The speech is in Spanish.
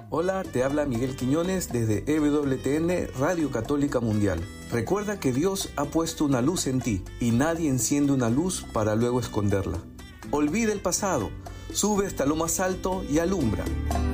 Hola, te habla Miguel Quiñones desde EWTN Radio Católica Mundial. Recuerda que Dios ha puesto una luz en ti y nadie enciende una luz para luego esconderla. Olvida el pasado, sube hasta lo más alto y alumbra.